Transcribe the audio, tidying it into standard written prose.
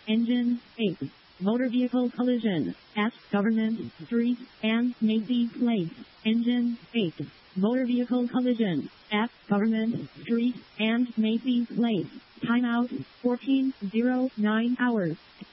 Engine 8. Motor vehicle collision at Government Street and Macy Place. Engine 8. Motor vehicle collision at Government Street and Macy Place. Timeout 14:09 hours.